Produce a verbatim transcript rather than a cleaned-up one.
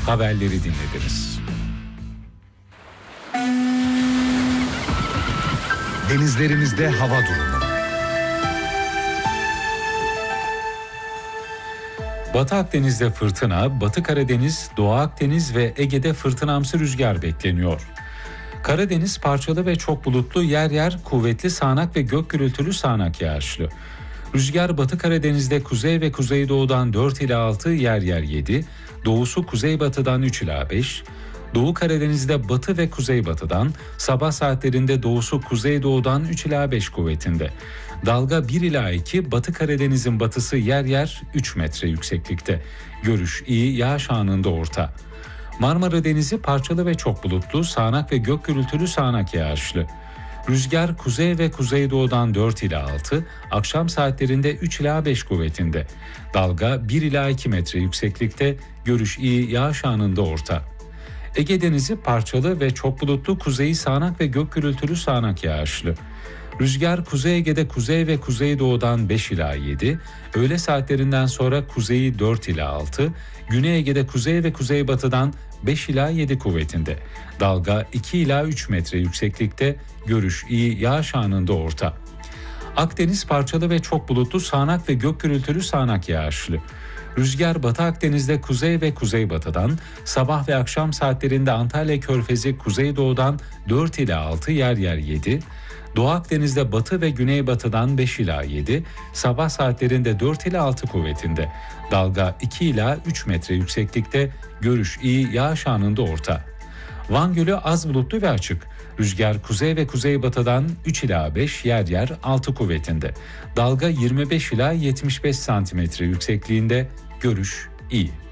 haberleri dinlediniz. Denizlerimizde hava durumu. Batı Akdeniz'de fırtına, Batı Karadeniz, Doğu Akdeniz ve Ege'de fırtınamsı rüzgar bekleniyor. Karadeniz parçalı ve çok bulutlu, yer yer kuvvetli sağanak ve gök gürültülü sağanak yağışlı. Rüzgar Batı Karadeniz'de kuzey ve kuzeydoğudan dört ila altı, yer yer yedi, doğusu kuzeybatıdan üç ila beş, Doğu Karadeniz'de batı ve kuzeybatıdan, sabah saatlerinde doğusu kuzeydoğudan üç ila beş kuvvetinde. Dalga bir ila iki, Batı Karadeniz'in batısı yer yer üç metre yükseklikte. Görüş iyi, yağış anında orta. Marmara Denizi parçalı ve çok bulutlu, sağanak ve gök gürültülü sağanak yağışlı. Rüzgar kuzey ve kuzeydoğudan dört ila altı, akşam saatlerinde üç ila beş kuvvetinde. Dalga bir ila iki metre yükseklikte, görüş iyi, yağış anında orta. Ege Denizi parçalı ve çok bulutlu, kuzeyi sağanak ve gök gürültülü sağanak yağışlı. Rüzgar Kuzey Ege'de kuzey ve kuzeydoğudan beş ila yedi, öğle saatlerinden sonra kuzeyi dört ila altı, Güney Ege'de kuzey ve kuzeybatıdan beş ila yedi kuvvetinde. Dalga iki ila üç metre yükseklikte, görüş iyi, yağış anında orta. Akdeniz parçalı ve çok bulutlu, sağanak ve gök gürültülü sağanak yağışlı. Rüzgar Batı Akdeniz'de kuzey ve kuzeybatıdan, sabah ve akşam saatlerinde Antalya Körfezi kuzeydoğudan dört ila altı, yer yer yedi, Doğu Akdeniz'de batı ve güneybatıdan beş ila yedi, sabah saatlerinde dört ila altı kuvvetinde. Dalga iki ila üç metre yükseklikte, görüş iyi, yağış anında orta. Van Gölü az bulutlu ve açık. Rüzgar kuzey ve kuzeybatıdan üç ila beş, yer yer altı kuvvetinde. Dalga yirmi beş ila yetmiş beş santimetre yüksekliğinde, görüş iyi.